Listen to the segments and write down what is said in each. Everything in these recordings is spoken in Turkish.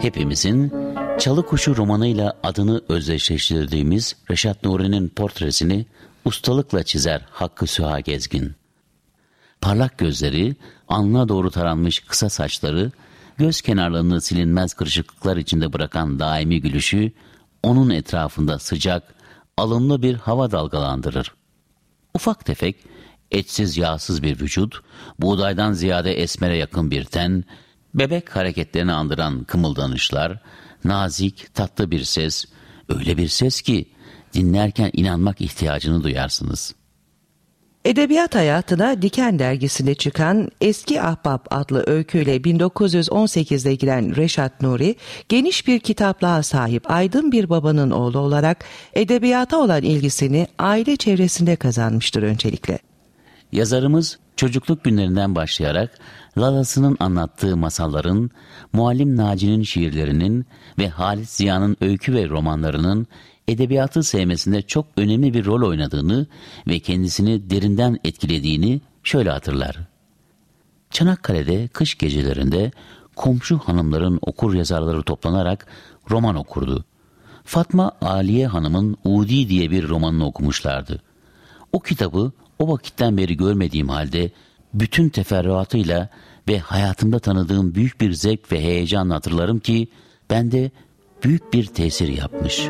hepimizin Çalı Kuşu romanıyla adını özdeşleştirdiğimiz Reşat Nuri'nin portresini ustalıkla çizer Hakkı Süha Gezgin. Parlak gözleri, alnına doğru taranmış kısa saçları, göz kenarlarını silinmez kırışıklıklar içinde bırakan daimi gülüşü, onun etrafında sıcak, alımlı bir hava dalgalandırır. Ufak tefek, etsiz yağsız bir vücut, buğdaydan ziyade esmere yakın bir ten, bebek hareketlerini andıran kımıldanışlar, nazik, tatlı bir ses, öyle bir ses ki dinlerken inanmak ihtiyacını duyarsınız. Edebiyat hayatına Diken dergisinde çıkan Eski Ahbap adlı öyküyle 1918'de giren Reşat Nuri, geniş bir kitaplığa sahip aydın bir babanın oğlu olarak edebiyata olan ilgisini aile çevresinde kazanmıştır öncelikle. Yazarımız çocukluk günlerinden başlayarak Lalası'nın anlattığı masalların, Muallim Naci'nin şiirlerinin ve Halit Ziya'nın öykü ve romanlarının edebiyatı sevmesinde çok önemli bir rol oynadığını ve kendisini derinden etkilediğini şöyle hatırlar. Çanakkale'de kış gecelerinde komşu hanımların okur yazarları toplanarak roman okurdu. Fatma Aliye Hanım'ın Udi diye bir romanını okumuşlardı. O kitabı o vakitten beri görmediğim halde bütün teferruatıyla ve hayatımda tanıdığım büyük bir zevk ve heyecanla hatırlarım ki bende büyük bir tesir yapmış.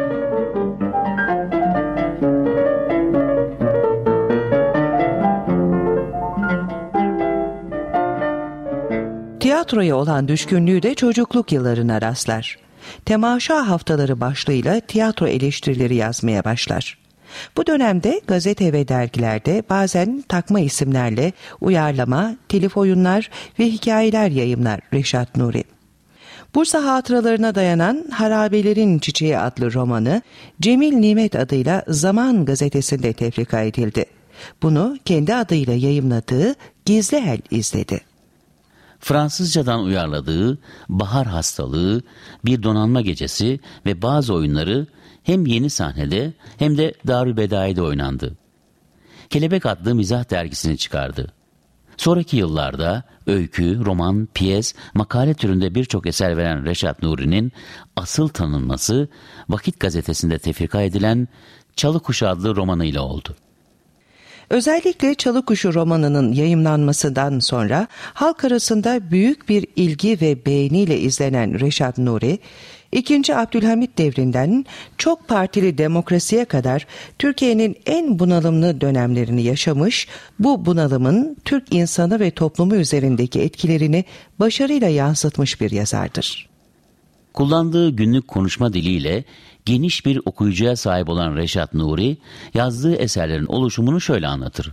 Tiyatroya olan düşkünlüğü de çocukluk yıllarına rastlar. Temaşa haftaları başlığıyla tiyatro eleştirileri yazmaya başlar. Bu dönemde gazete ve dergilerde bazen takma isimlerle uyarlama, telif oyunlar ve hikayeler yayımlar Reşat Nuri. Bursa hatıralarına dayanan Harabelerin Çiçeği adlı romanı Cemil Nimet adıyla Zaman gazetesinde tefrika edildi. Bunu kendi adıyla yayımladığı Gizli El izledi. Fransızcadan uyarladığı Bahar Hastalığı, Bir Donanma Gecesi ve bazı oyunları hem yeni sahnede hem de Darülbedai'de oynandı. Kelebek adlı mizah dergisini çıkardı. Sonraki yıllarda öykü, roman, piyes, makale türünde birçok eser veren Reşat Nuri'nin asıl tanınması Vakit gazetesinde tefrika edilen Çalı Kuşu adlı romanıyla oldu. Özellikle Çalı Kuşu romanının yayımlanmasından sonra halk arasında büyük bir ilgi ve beğeniyle izlenen Reşat Nuri, II. Abdülhamit devrinden çok partili demokrasiye kadar Türkiye'nin en bunalımlı dönemlerini yaşamış, bu bunalımın Türk insanı ve toplumu üzerindeki etkilerini başarıyla yansıtmış bir yazardır. Kullandığı günlük konuşma diliyle geniş bir okuyucuya sahip olan Reşat Nuri, yazdığı eserlerin oluşumunu şöyle anlatır.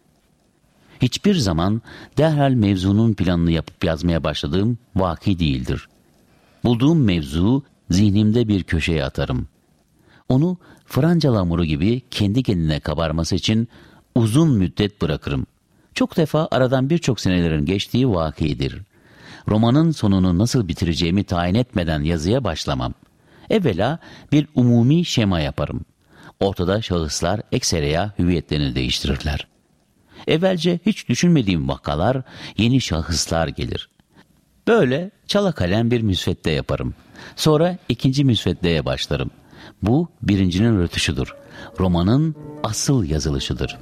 Hiçbir zaman derhal mevzunun planını yapıp yazmaya başladığım vaki değildir. Bulduğum mevzu zihnimde bir köşeye atarım. Onu Francalı hamuru gibi kendi kendine kabarması için uzun müddet bırakırım. Çok defa aradan birçok senelerin geçtiği vakidir. Romanın sonunu nasıl bitireceğimi tayin etmeden yazıya başlamam. Evvela bir umumi şema yaparım. Ortada şahıslar eksereya hüviyetlerini değiştirirler. Evvelce hiç düşünmediğim vakalar, yeni şahıslar gelir. Böyle çala kalem bir müsvedde yaparım. Sonra ikinci müsveddeye başlarım. Bu birincinin rötuşudur. Romanın asıl yazılışıdır.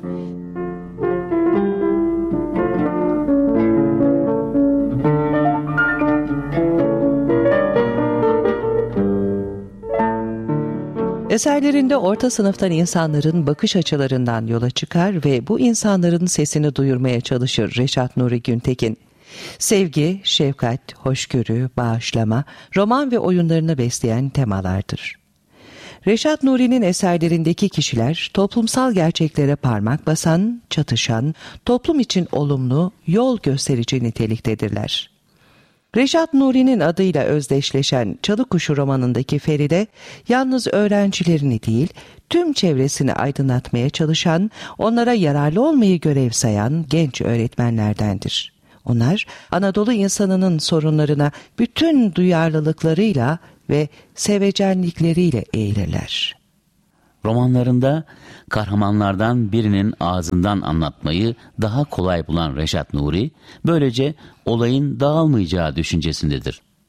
Eserlerinde orta sınıftan insanların bakış açılarından yola çıkar ve bu insanların sesini duyurmaya çalışır Reşat Nuri Güntekin. Sevgi, şefkat, hoşgörü, bağışlama, roman ve oyunlarını besleyen temalardır. Reşat Nuri'nin eserlerindeki kişiler toplumsal gerçeklere parmak basan, çatışan, toplum için olumlu, yol gösterici niteliktedirler. Reşat Nuri'nin adıyla özdeşleşen Çalı Kuşu romanındaki Feride, yalnız öğrencilerini değil, tüm çevresini aydınlatmaya çalışan, onlara yararlı olmayı görev sayan genç öğretmenlerdendir. Onlar, Anadolu insanının sorunlarına bütün duyarlılıklarıyla ve sevecenlikleriyle eğilirler. Romanlarında kahramanlardan birinin ağzından anlatmayı daha kolay bulan Reşat Nuri, böylece olayın dağılmayacağı düşüncesindedir.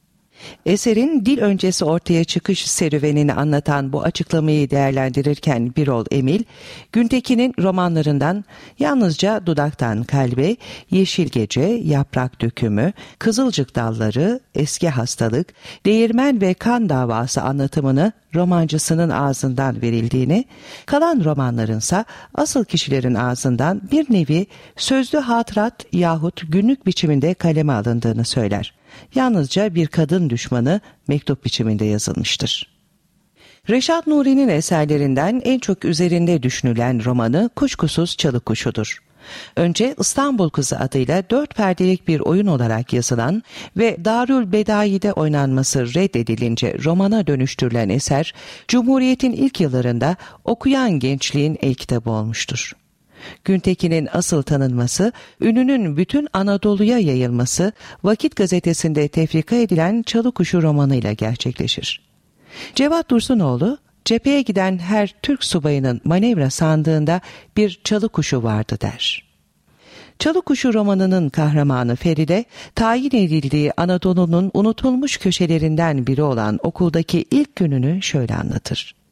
Eserin dil öncesi ortaya çıkış serüvenini anlatan bu açıklamayı değerlendirirken Birol Emil, Güntekin'in romanlarından yalnızca Dudaktan Kalbe, Yeşil Gece, Yaprak Dökümü, Kızılcık Dalları, Eski Hastalık, Değirmen ve Kan Davası anlatımını romancısının ağzından verildiğini, kalan romanlarınsa asıl kişilerin ağzından bir nevi sözlü hatırat yahut günlük biçiminde kaleme alındığını söyler. Yalnızca bir kadın düşmanı mektup biçiminde yazılmıştır. Reşat Nuri'nin eserlerinden en çok üzerinde düşünülen romanı kuşkusuz Çalı Kuşu'dur. Önce İstanbul Kızı adıyla 4 perdelik bir oyun olarak yazılan ve Darül Bedai'de oynanması reddedilince romana dönüştürülen eser, Cumhuriyet'in ilk yıllarında okuyan gençliğin el kitabı olmuştur. Güntekin'in asıl tanınması, ününün bütün Anadolu'ya yayılması, Vakit gazetesinde tefrika edilen Çalı Kuşu romanıyla gerçekleşir. Cevat Dursunoğlu, cepheye giden her Türk subayının manevra sandığında bir çalı kuşu vardı der. Çalı Kuşu romanının kahramanı Feride, tayin edildiği Anadolu'nun unutulmuş köşelerinden biri olan okuldaki ilk gününü şöyle anlatır.